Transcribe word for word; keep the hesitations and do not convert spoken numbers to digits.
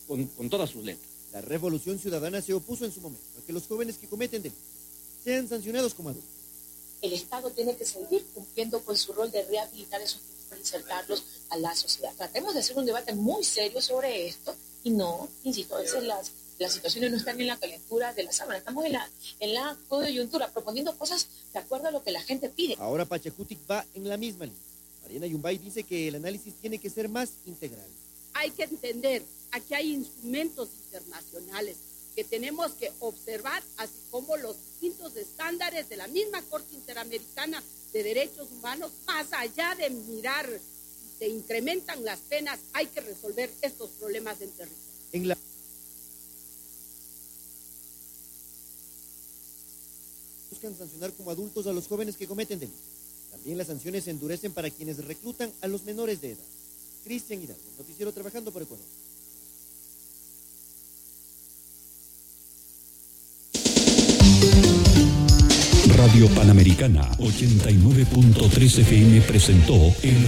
con, con todas sus letras. La Revolución Ciudadana se opuso en su momento a que los jóvenes que cometen delitos sean sancionados como adultos. El Estado tiene que seguir cumpliendo con su rol de rehabilitar a esos niños para insertarlos a la sociedad. Tratemos de hacer un debate muy serio sobre esto y no, insisto, a veces las, las situaciones no están en la calentura de la sábana, estamos en la, en la coyuntura, proponiendo cosas de acuerdo a lo que la gente pide. Ahora Pachacutic va en la misma línea. Mariana Yumbay dice que el análisis tiene que ser más integral. Hay que entender, aquí hay instrumentos internacionales que tenemos que observar, así como los distintos estándares de la misma Corte Interamericana de Derechos Humanos. Más allá de mirar si se incrementan las penas, hay que resolver estos problemas del territorio. En la buscan sancionar como adultos a los jóvenes que cometen delitos. También las sanciones se endurecen para quienes reclutan a los menores de edad. Cristian Hidalgo, noticiero Trabajando por Ecuador. Radio Panamericana ochenta y nueve punto tres F M presentó el